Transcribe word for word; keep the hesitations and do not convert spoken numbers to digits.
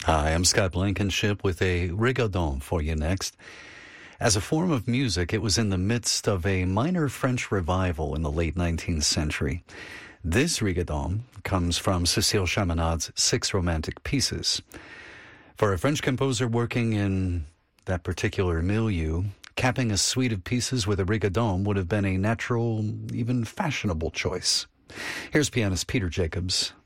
Hi, I'm Scott Blankenship with a rigodon for you next. As a form of music, it was in the midst of a minor French revival in the late nineteenth century. This rigodon comes from Cécile Chaminade's Six Romantic Pieces. For a French composer working in that particular milieu, capping a suite of pieces with a rigodon would have been a natural, even fashionable choice. Here's pianist Peter Jacobs